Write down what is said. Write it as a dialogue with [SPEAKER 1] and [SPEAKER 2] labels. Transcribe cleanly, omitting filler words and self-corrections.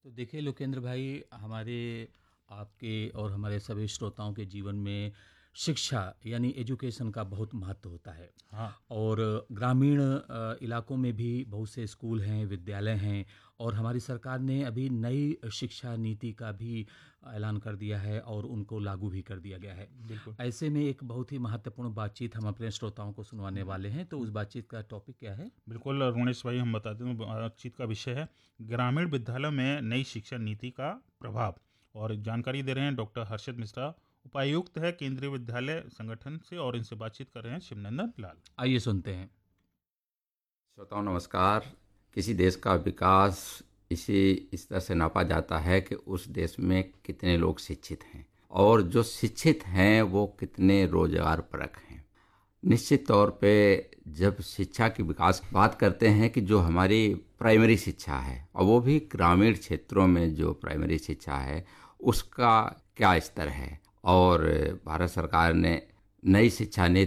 [SPEAKER 1] तो देखिए लोकेंद्र भाई, हमारे आपके और हमारे सभी श्रोताओं के जीवन में शिक्षा यानी एजुकेशन का बहुत महत्व होता है।
[SPEAKER 2] हाँ,
[SPEAKER 1] और ग्रामीण इलाकों में भी बहुत से स्कूल हैं, विद्यालय हैं, और हमारी सरकार ने अभी नई शिक्षा नीति का भी ऐलान कर दिया है और उनको लागू भी कर दिया गया है।
[SPEAKER 2] बिल्कुल।
[SPEAKER 1] ऐसे में एक बहुत ही महत्वपूर्ण बातचीत हम अपने श्रोताओं को सुनवाने वाले हैं, तो उस बातचीत का टॉपिक क्या है?
[SPEAKER 2] बिल्कुल रुणेश भाई, हम बताते हैं बातचीत का विषय है ग्रामीण विद्यालयों में नई शिक्षा नीति का प्रभाव। और जानकारी दे रहे हैं डॉक्टर हर्षद मिश्रा, उपायुक्त है केंद्रीय विद्यालय संगठन से, और इनसे बातचीत कर रहे हैं शिवनंदन लाल।
[SPEAKER 1] आइए सुनते हैं।
[SPEAKER 3] श्रोताओं नमस्कार। किसी देश का विकास इस तरह से नापा जाता है कि उस देश में कितने लोग शिक्षित हैं और जो शिक्षित हैं वो कितने रोजगार परक हैं। निश्चित तौर पे जब शिक्षा के विकास की बात करते हैं कि जो हमारी प्राइमरी शिक्षा है और वो भी ग्रामीण क्षेत्रों में जो प्राइमरी शिक्षा है उसका क्या स्तर है, और भारत सरकार ने नई शिक्षा नीति